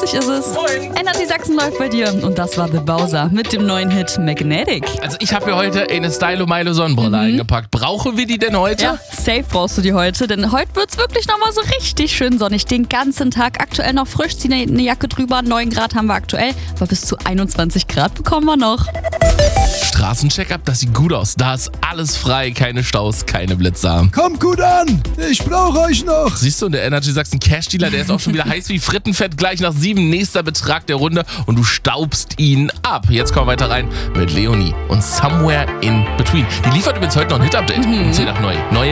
8:20 ist es. Moin. Energy Sachsen läuft bei dir. Und das war The Bowser mit dem neuen Hit Magnetic. Also ich habe hier heute eine Stylo Milo Sonnenbrille eingepackt. Brauchen wir die denn heute? Ja, safe brauchst du die heute, denn heute wird's wirklich nochmal so richtig schön sonnig. Den ganzen Tag aktuell noch frisch, zieh eine Jacke drüber. 9 Grad haben wir aktuell, aber bis zu 21 Grad bekommen wir noch. Straßencheck-up, das sieht gut aus. Da ist alles frei, keine Staus, keine Blitzer. Kommt gut an, ich brauche euch noch. Siehst du, und der Energy Sachsen Cash Dealer, der ist auch schon wieder heiß wie Frittenfett. Gleich nach 7, nächster Betrag der Runde und du staubst ihn ab. Jetzt kommen wir weiter rein mit Leonie und Somewhere in Between. Die liefert übrigens heute noch ein Hit-Update. Um 10 nach 9. Neue